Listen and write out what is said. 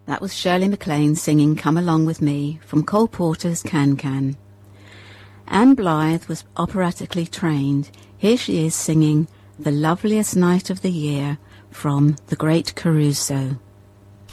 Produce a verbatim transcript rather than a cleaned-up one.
That was Shirley MacLaine singing Come Along With Me from Cole Porter's Can-Can. Anne Blythe was operatically trained. Here she is singing The Loveliest Night of the Year from The Great Caruso.